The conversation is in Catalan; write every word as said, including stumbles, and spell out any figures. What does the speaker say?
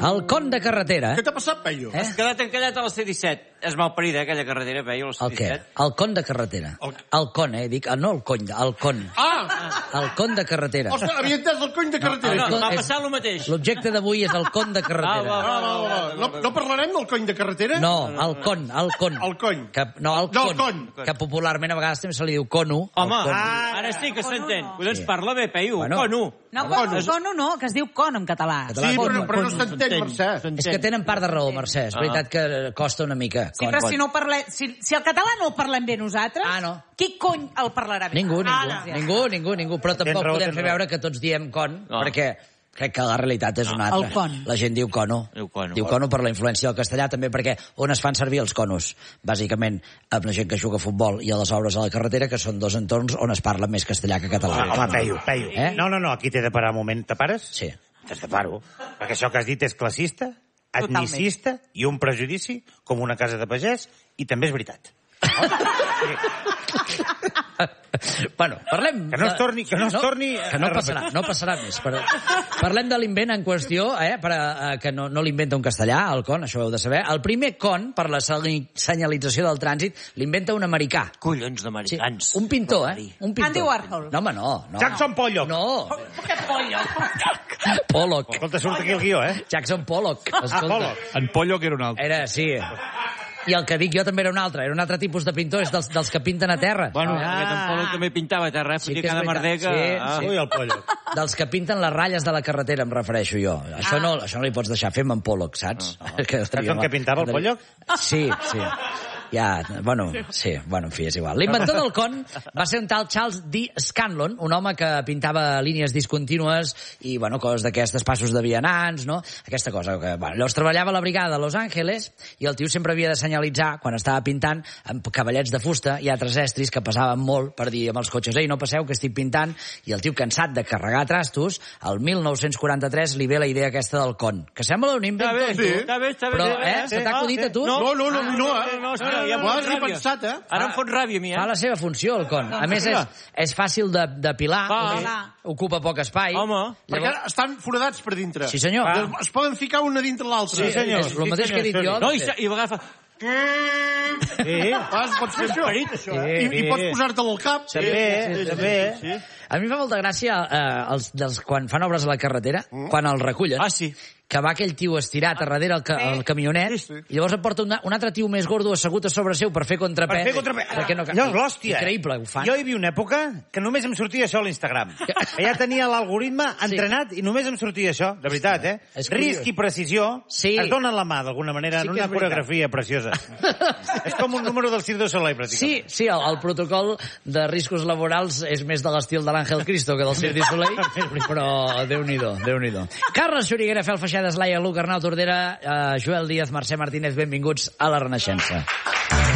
El con de carretera. Què t'ha passat, Peyu? Eh? Has quedat encallat a la C disset. És mal parida, aquella carretera, Peyu, a la C El què? disset. El con de carretera. El- El con, eh? Dic, no el cony, el con. Ah! El con de carretera. Ostres, havia entès el cony de carretera. No, con m'ha és- passat el mateix. L'objecte d'avui és el con de Ah, carretera. va, Ah, va, va, va. No, no parlarem del cony de carretera? No, el con, el con. El cony. Que, no, el No, con, el con. que popularment a vegades també se li diu cono. Home, El con. ah, ara sí que s'entén. Collons, parla bé, Peyu. Bueno. Cono. No, Con. con, cono no, que es diu con en català. Català. Sí, Con, però, però no con, s'entén, s'entén. Mercè. És que tenen part de raó, Mercè. És veritat que costa una mica. Sí, Con. però si, no parlem, si, si el català no el parlem bé nosaltres, Ah, no. qui cony el parlarà bé? Ningú, ningú, Ara. ningú, ningú, ningú. Però tampoc raó, podem tens fer raó. veure que tots diem con, No. perquè crec que la realitat és una altra. El con. La gent diu cono. Diu cono. Diu cono per la influència del castellà, també perquè on es fan servir els conos? Bàsicament, amb la gent que juga a futbol i a les obres a la carretera, que són dos entorns on es parla més castellà que català. Home, Peyu, Peyu. Eh? No, no, no, aquí t'he de parar un moment. Te pares? Sí. T'has de parar-ho. Perquè això que has dit és classista, Totalment. etnicista i un prejudici, com una casa de pagès, i també és veritat. Bueno, parlem... Que no es torni- que no es torni Que no a passarà, no passarà més. Però parlem de l'invent en qüestió, eh, per, eh, que no, no l'inventa un castellà, el con, això ho heu de saber. El primer con, per la sali- senyalització del trànsit, l'inventa un americà. Collons Sí, d'americans. un pintor, eh? Un pintor. Andy Warhol. No, home, no. no. Jackson Pollock. No. Que pollo. Pollock. Escolta, surt aquí el guió, eh? Jackson Pollock. Ah, Escolta. Pollock. En Pollock era un altre. Era, sí. I el que dic jo també era un altre. Era un altre tipus de pintor, és dels, dels que pinten a terra. Bueno, Ah. aquest en Polo també pintava a terra, eh? Sí Fotia que és cada veritat. merder que... Sí, ah. sí. Ui, el Pollock. Dels que pinten les ratlles de la carretera, em refereixo jo. Això, no, això no li pots deixar fer amb en Pollock, saps? Que Saps com que pintava el Pollock? Sí, sí. Ja, bueno, sí, bueno, en fi, és igual. L'inventor del con va ser un tal Charles D. Scanlon, un home que pintava línies discontínues i, bueno, coses d'aquestes, passos de vianants, no? Aquesta cosa. Que, bueno, llavors treballava a la brigada a Los Angeles i el tio sempre havia de senyalitzar, quan estava pintant, amb cavallets de fusta i altres estris que passaven molt per dir amb els cotxes, ei, no passeu, que estic pintant, i el tio, cansat de carregar trastos, el mil nou-cents quaranta-tres li ve la idea aquesta del con, que sembla un invent Està bé, tonto, està bé, està bé. però, està bé, eh, se t'ha acudit a tu? No, no, no, no, no, eh? no, espera, No, ja no, em ho fot has ràbia. repensat, eh? Ara em fot ràbia, a mi, Fa eh? la seva funció, el con. A més, és, és fàcil de, de pilar, Fa. perquè ocupa poc espai. Home. Perquè Llavors, estan foradats per dintre. sí, senyor. Ah. Es poden ficar una dintre l'altra. Sí, senyor. És el mateix Sí, que he dit senyor, jo. No, i, i a vegades fa... Sí. Ah, pots fer això. això, I, I pots posar-te'l al cap. També, també. A mi em fa molta gràcia eh, els, dels, quan fan obres a la carretera, quan els recullen, Ah, sí. que va aquell tio estirat a darrere el, ca el camionet, i llavors em porta una, un altre tio més gordo assegut a sobre seu per fer contrapè. Per fer contrapè. Perquè no, No, l'hòstia. Increïble, ho fan. Jo hi havia una època que només em sortia això a l'Instagram. Que ja tenia l'algoritme entrenat i només em sortia això, de veritat, eh? És curiós. Risc i precisió Sí. es donen la mà, d'alguna manera, Sí en que una és veritat. coreografia preciosa. És com un número del Cirque du Soleil, pràcticament. Sí, sí, el, el protocol de riscos laborals és més de l'estil de l'Àngel Cristo que del Cirque du Soleil, però Déu-n'hi-do, Déu-n'hi-do. Carles Xuriguera, Fel Feixedes, Laia Luc, Arnau Tordera, eh, Joel Díaz, Mercè Martínez, benvinguts a la Renaixença.